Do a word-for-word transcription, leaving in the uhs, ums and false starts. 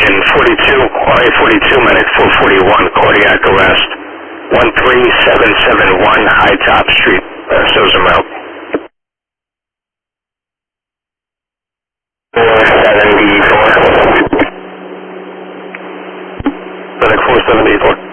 and forty-two, R A forty-two, medic four forty-one, cardiac arrest, one three seven seven one High Top Street, uh, Sozumel. four seventy-four. Medic four seventy-four.